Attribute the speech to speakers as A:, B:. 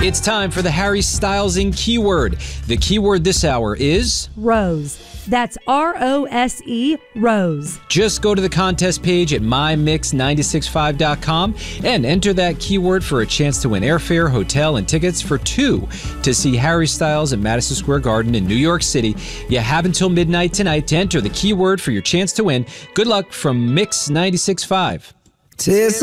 A: It's time for the Harry Stylesing keyword. The keyword this hour is
B: Rose. That's ROSE, Rose.
A: just go to the contest page at mymix965.com and enter that keyword for a chance to win airfare, hotel, and tickets for two to see Harry Styles at Madison Square Garden in New York City. You have until midnight tonight to enter the keyword for your chance to win. Good luck from Mix 96.5.